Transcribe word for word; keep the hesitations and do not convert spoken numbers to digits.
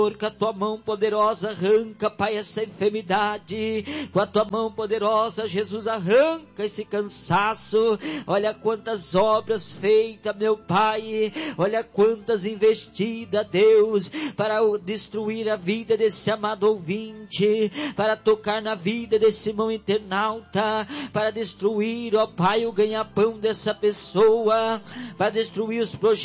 Com a tua mão poderosa arranca, Pai, essa enfermidade. Com a tua mão poderosa, Jesus, arranca esse cansaço. Olha quantas obras feitas, meu Pai. Olha quantas investidas, Deus, para destruir a vida desse amado ouvinte, para tocar na vida desse irmão internauta, para destruir, ó Pai, o ganha-pão dessa pessoa, para destruir os projetos